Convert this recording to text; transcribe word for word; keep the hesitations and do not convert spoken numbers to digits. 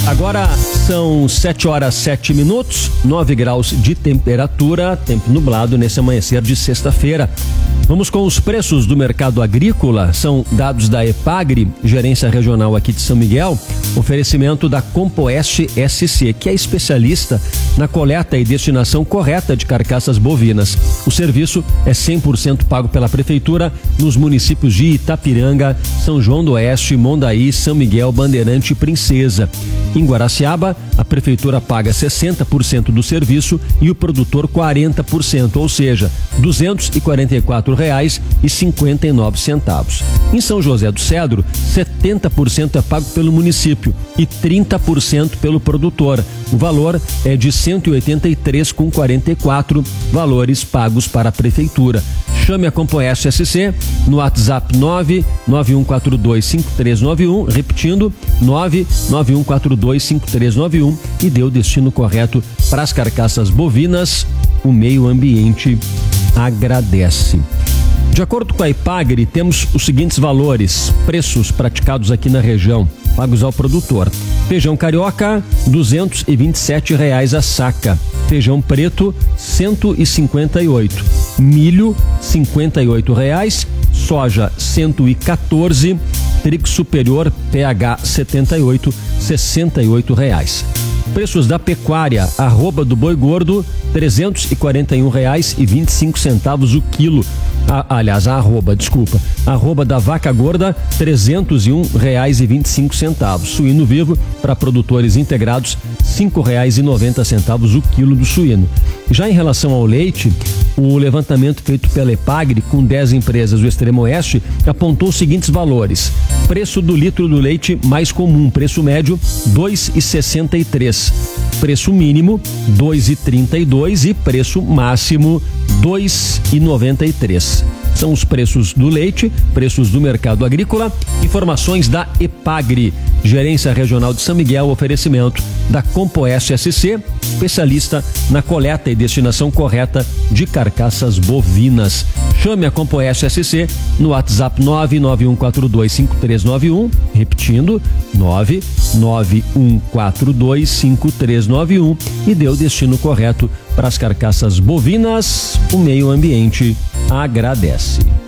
Agora são sete horas sete minutos, nove graus de temperatura, tempo nublado nesse amanhecer de sexta-feira. Vamos com os preços do mercado agrícola, são dados da Epagri, gerência regional aqui de São Miguel, oferecimento da Compoeste S C, que é especialista na coleta e destinação correta de carcaças bovinas. O serviço é cem por cento pago pela prefeitura nos municípios de Itapiranga, São João do Oeste, Mondaí, São Miguel, Bandeirante e Princesa. Em Guaraciaba, a prefeitura paga sessenta por cento do serviço e o produtor quarenta por cento, ou seja, duzentos e quarenta e quatro reais e cinquenta e nove centavos. Em São José do Cedro, setenta por cento é pago pelo município e trinta por cento pelo produtor. O valor é de cento e oitenta e três reais e quarenta e quatro centavos, valores pagos para a prefeitura. Chame a Compoeste S C no WhatsApp nove nove um quatro dois cinco três nove um, repetindo, nove nove um quatro dois cinco três nove um, e dê o destino correto para as carcaças bovinas. O meio ambiente agradece. De acordo com a Epagri, temos os seguintes valores, preços praticados aqui na região, pagos ao produtor. Feijão carioca, duzentos e vinte e sete reais a saca. Feijão preto, cento e cinquenta e oito. Milho, cinquenta e oito reais. Soja, cento e quatorze. Trigo superior, P H setenta e oito, sessenta e oito reais. Preços da pecuária, arroba do boi gordo, trezentos e quarenta e um reais e vinte e cinco centavos o quilo. A, aliás, a arroba, desculpa. Arroba da vaca gorda, trezentos e um reais e vinte e cinco centavos. Suíno vivo, para produtores integrados, cinco reais e noventa centavos o quilo do suíno. Já em relação ao leite, o levantamento feito pela Epagri com dez empresas do Extremo Oeste apontou os seguintes valores. Preço do litro do leite mais comum, preço médio dois reais e sessenta e três. Preço mínimo dois reais e trinta e dois e preço máximo dois reais e noventa e três. São os preços do leite, preços do mercado agrícola, informações da Epagri, gerência regional de São Miguel, oferecimento da Compoeste S C, especialista na coleta e destinação correta de carcaças bovinas. Chame a Compoeste S C no WhatsApp nove nove um quatro dois cinco três nove um, repetindo, nove nove um quatro dois cinco três nove um, e dê o destino correto para as carcaças bovinas. O meio ambiente agradece.